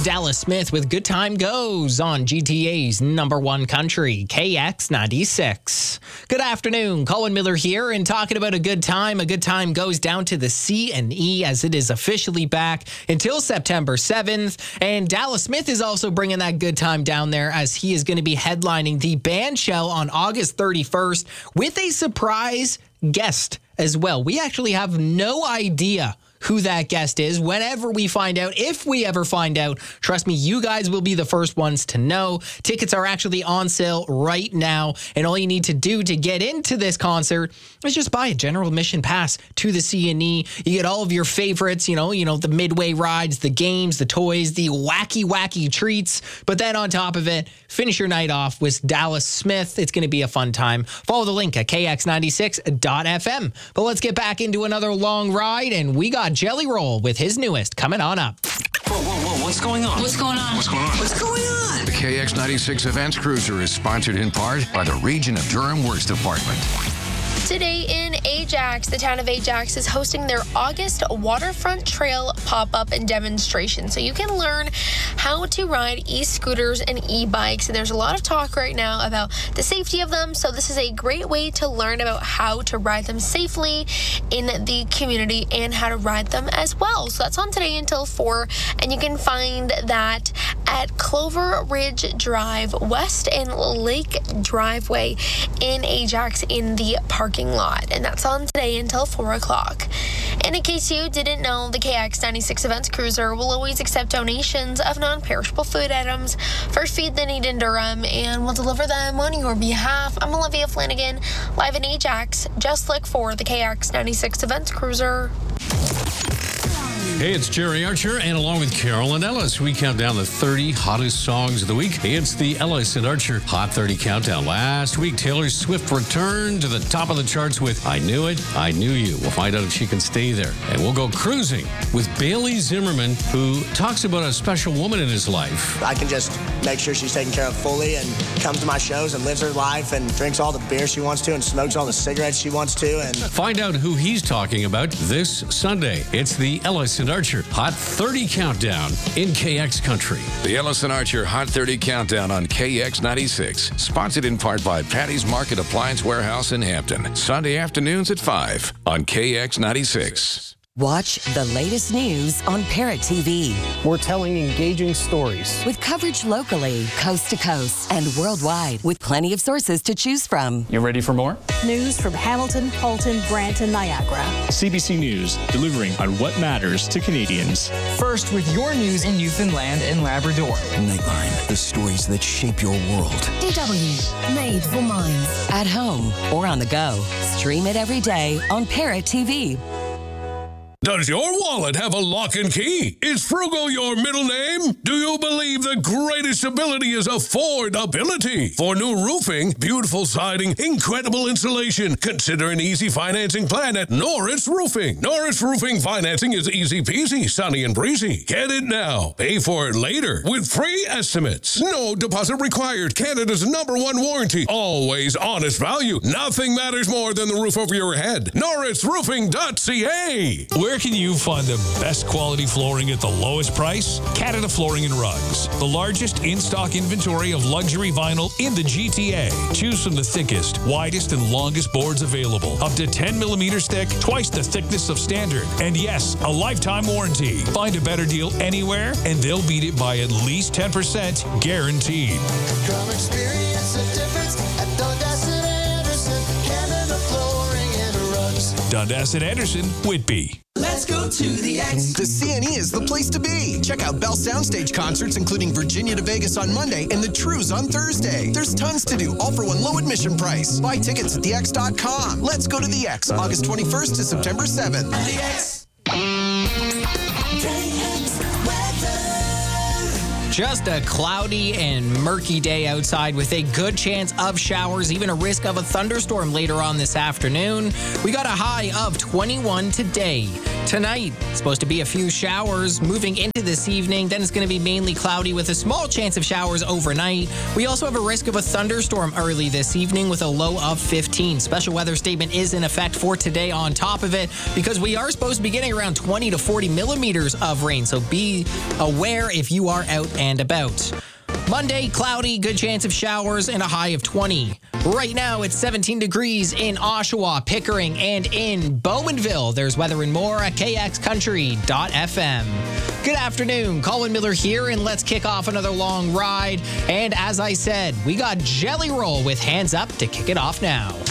Dallas Smith with Good Time Goes on GTA's number one country, KX96. Good afternoon, Colin Miller here, and talking about a good time. A good time goes down to the C&E as it is officially back until September 7th. And Dallas Smith is also bringing that good time down there as he is going to be headlining the Bandshell on August 31st with a surprise guest as well. We actually have no idea who that guest is. Whenever we find out, if we ever find out, trust me, you guys will be the first ones to know. Tickets are actually on sale right now, and all you need to do to get into this concert is just buy a general admission pass to the C&E. You get all of your favorites, you know, the midway rides, the games, the toys, the wacky treats. But then on top of it, finish your night off with Dallas Smith. It's going to be a fun time. Follow the link at kx96.fm. But let's get back into another long ride, and we got Jelly Roll with his newest coming on up. Whoa, what's going on? What's going on? What's going on? What's going on? The KX96 Events Cruiser is sponsored in part by the Region of Durham Works Department. Today in Ajax, the town of Ajax is hosting their August Waterfront Trail pop-up and demonstration. So you can learn how to ride e-scooters and e-bikes. And there's a lot of talk right now about the safety of them. So this is a great way to learn about how to ride them safely in the community and how to ride them as well. So that's on today until 4. And you can find that at Clover Ridge Drive, West and Lake Driveway in Ajax in the parking lot, and that's on today until 4 o'clock. And in case you didn't know, the KX96 Events Cruiser will always accept donations of non-perishable food items for Feed the Need in Durham, and will deliver them on your behalf. I'm Olivia Flanagan, live in Ajax. Just look for the KX96 Events Cruiser. Hey, it's Jerry Archer, and along with Carolyn Ellis, we count down the 30 hottest songs of the week. It's the Ellis and Archer Hot 30 Countdown. Last week, Taylor Swift returned to the top of the charts with I Knew It, I Knew You. We'll find out if she can stay there. And we'll go cruising with Bailey Zimmerman, who talks about a special woman in his life. I can just make sure she's taken care of fully and comes to my shows and lives her life and drinks all the beer she wants to and smokes all the cigarettes she wants to. And find out who he's talking about this Sunday. It's the Ellis and Archer Hot 30 Countdown in KX Country. The Ellis and Archer Hot 30 Countdown on KX96. Sponsored in part by Patty's Market Appliance Warehouse in Hampton. Sunday afternoons at 5 on KX96. Watch the latest news on Parrot TV. We're telling engaging stories. With coverage locally, coast to coast, and worldwide, with plenty of sources to choose from. You ready for more? News from Hamilton, Halton, Brant, and Niagara. CBC News, delivering on what matters to Canadians. First with your news in Newfoundland and Labrador. Nightline, the stories that shape your world. DW, made for minds. At home or on the go. Stream it every day on Parrot TV. Does your wallet have a lock and key? Is Frugal your middle name? Do you believe the greatest ability is affordability? For new roofing, beautiful siding, incredible insulation, consider an easy financing plan at Norris Roofing. Norris Roofing financing is easy peasy, sunny and breezy. Get it now. Pay for it later with free estimates. No deposit required. Canada's #1 warranty. Always honest value. Nothing matters more than the roof over your head. NorrisRoofing.ca. Where can you find the best quality flooring at the lowest price? Canada Flooring and Rugs, the largest in-stock inventory of luxury vinyl in the GTA. Choose from the thickest, widest, and longest boards available. Up to 10 millimeters thick, twice the thickness of standard. And yes, a lifetime warranty. Find a better deal anywhere, and they'll beat it by at least 10% guaranteed. Come experience the difference at Dundas and Anderson, Canada Flooring and Rugs. Dundas and Anderson, Whitby. Let's go to the X. The C&E is the place to be. Check out Bell Soundstage concerts, including Virginia to Vegas on Monday and the Trues on Thursday. There's tons to do, all for one low admission price. Buy tickets at thex.com. Let's go to the X, August 21st to September 7th. The X. Just a cloudy and murky day outside with a good chance of showers, even a risk of a thunderstorm later on this afternoon. We got a high of 21 today. Tonight, supposed to be a few showers moving into this evening. Then it's going to be mainly cloudy with a small chance of showers overnight. We also have a risk of a thunderstorm early this evening with a low of 15. Special weather statement is in effect for today on top of it because we are supposed to be getting around 20 to 40 millimeters of rain. So be aware if you are out and about. Monday, cloudy, good chance of showers, and a high of 20. Right now, it's 17 degrees in Oshawa, Pickering, and in Bowmanville. There's weather and more at kxcountry.fm. Good afternoon, Colin Miller here, and let's kick off another long ride. And as I said, we got Jelly Roll with Hands Up to kick it off now.